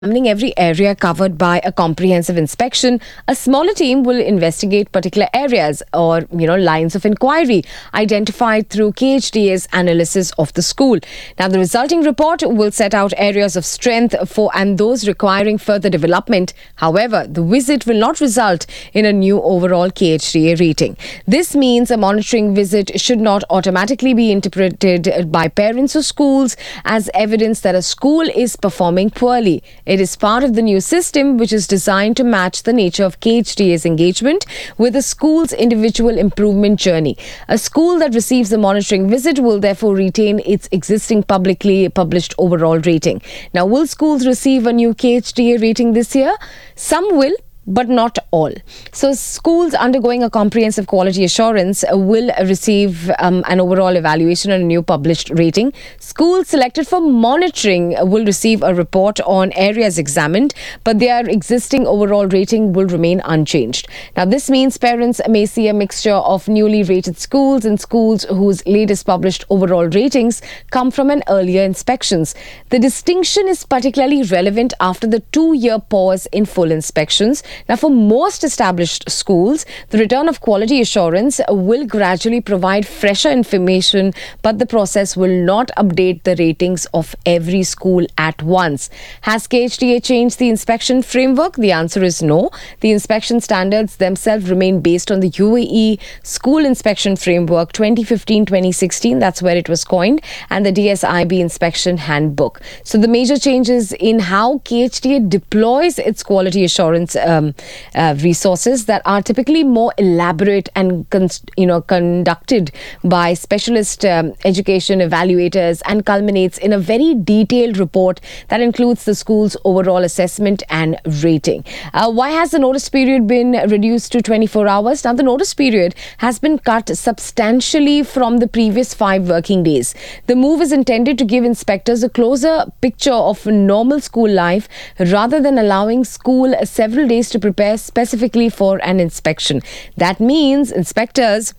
Examining every area covered by a comprehensive inspection, a smaller team will investigate particular areas or lines of inquiry identified through KHDA's analysis of the school. Now, the resulting report will set out areas of strength and those requiring further development. However, the visit will not result in a new overall KHDA rating. This means a monitoring visit should not automatically be interpreted by parents or schools as evidence that a school is performing poorly. It is part of the new system which is designed to match the nature of KHDA's engagement with the school's individual improvement journey. A school that receives a monitoring visit will therefore retain its existing publicly published overall rating. Now, will schools receive a new KHDA rating this year? Some will, but not all. So schools undergoing a comprehensive quality assurance will receive an overall evaluation and a new published rating. Schools selected for monitoring will receive a report on areas examined, but their existing overall rating will remain unchanged. Now, this means parents may see a mixture of newly rated schools and schools whose latest published overall ratings come from an earlier inspections. The distinction is particularly relevant after the 2-year pause in full inspections. Now, for most established schools, the return of quality assurance will gradually provide fresher information, but the process will not update the ratings of every school at once. Has KHDA changed the inspection framework? The answer is no. The inspection standards themselves remain based on the UAE School Inspection Framework 2015-2016, that's where it was coined, and the DSIB Inspection Handbook. So the major changes in how KHDA deploys its quality assurance resources that are typically more elaborate and conducted by specialist education evaluators and culminates in a very detailed report that includes the school's overall assessment and rating. Why has the notice period been reduced to 24 hours? Now, the notice period has been cut substantially from the previous 5 working days. The move is intended to give inspectors a closer picture of normal school life rather than allowing school several days to prepare specifically for an inspection. That means inspectors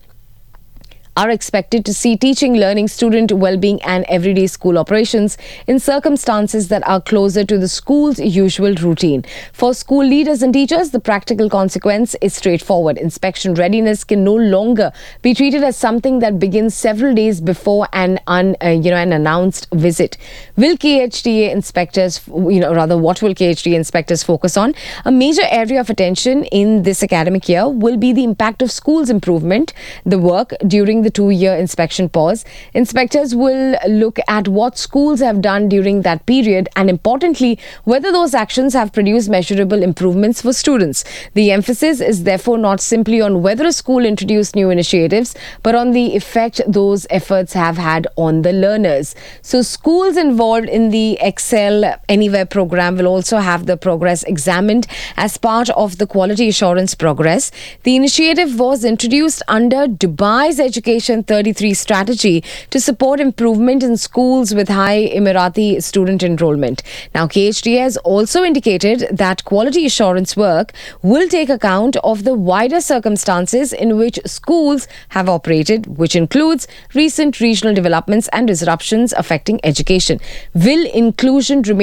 are expected to see teaching, learning, student well-being and everyday school operations in circumstances that are closer to the school's usual routine. For school leaders and teachers, the practical consequence is straightforward. Inspection readiness can no longer be treated as something that begins several days before an announced visit. Will KHDA inspectors, what will KHDA inspectors focus on? A major area of attention in this academic year will be the impact of schools' improvement, the work during the 2-year inspection pause. Inspectors will look at what schools have done during that period and, importantly, whether those actions have produced measurable improvements for students. The emphasis is therefore not simply on whether a school introduced new initiatives, but on the effect those efforts have had on the learners. So schools involved in the Excel Anywhere program will also have the progress examined as part of the quality assurance progress. The initiative was introduced under Dubai's Education 33 strategy to support improvement in schools with high Emirati student enrollment. Now, KHDA has also indicated that quality assurance work will take account of the wider circumstances in which schools have operated, which includes recent regional developments and disruptions affecting education. Will inclusion remain